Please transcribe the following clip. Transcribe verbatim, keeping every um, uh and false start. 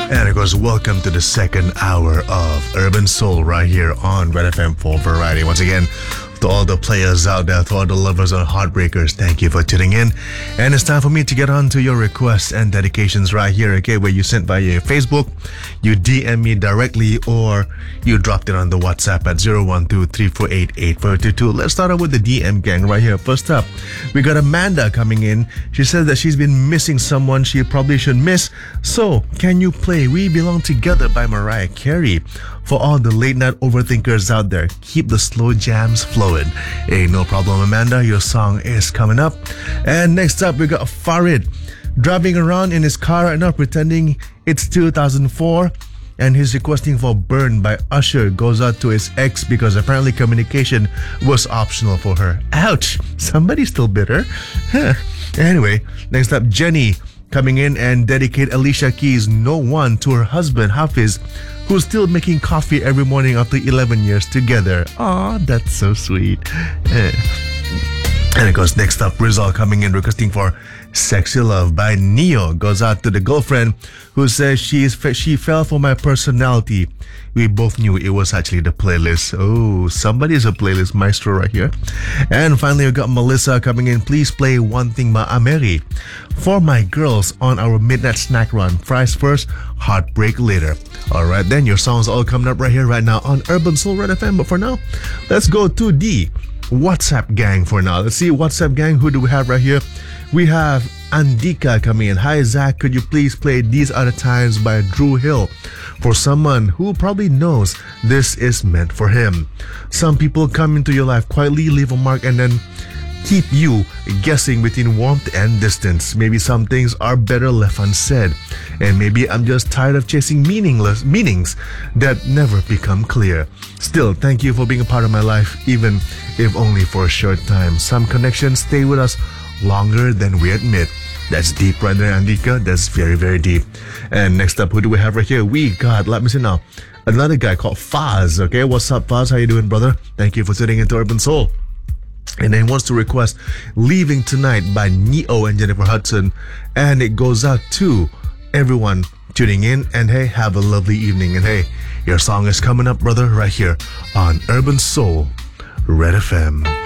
And of course, welcome to the second hour of Urban Soul right here on Red F M for Variety. Once again, to all the players out there, to all the lovers and heartbreakers, thank you for tuning in. And it's time for me to get on to your requests and dedications right here, okay, where you sent via Facebook, you D M me directly, or you dropped it on the WhatsApp at zero one two, three four eight, eight four two two. Let's start out with the D M gang right here. First up, we got Amanda coming in. She says that she's been missing someone she probably should miss. So, can you play We Belong Together by Mariah Carey? For all the late night overthinkers out there, keep the slow jams flowing. Hey, no problem, Amanda. Your song is coming up. And next up, we got Farid driving around in his car right now, pretending it's two thousand four. And he's requesting for Burn by Usher. Goes out to his ex because apparently communication was optional for her. Ouch! Somebody's still bitter. Huh. Anyway, next up, Jenny coming in and dedicate Alicia Keys' No One to her husband Hafiz, who's still making coffee every morning after eleven years together. Aw, that's so sweet. Eh. And of course, next up, Rizal coming in requesting for Sexy Love by Neo. Goes out to the girlfriend who says she's she fell for my personality. We both knew it was actually the playlist. Oh, somebody's a playlist maestro right here. And finally, we got Melissa coming in. Please play One Thing by Ameri for my girls on our midnight snack run. Fries first, heartbreak later. All right, then your songs all coming up right here, right now on Urban Soul Red F M. But for now, let's go to the WhatsApp gang for now. Let's see, WhatsApp gang, who do we have right here? We have Andika coming in. Hi, Zach, could you please play These Are the Times by Drew Hill for someone who probably knows this is meant for him. Some people come into your life quietly, leave a mark, and then keep you guessing between warmth and distance. Maybe some things are better left unsaid. And maybe I'm just tired of chasing meaningless meanings that never become clear. Still, thank you for being a part of my life, even if only for a short time. Some connections stay with us longer than we admit. That's deep right there, Andika. That's very, very deep. And next up, who do we have right here? We got, let me see now, another guy called Faz. Okay, what's up, Faz? How you doing, brother? Thank you for tuning into Urban Soul. And then wants to request Leaving Tonight by Neo and Jennifer Hudson. And it goes out to everyone tuning in. And hey, have a lovely evening. And hey, your song is coming up, brother, right here on Urban Soul Red F M.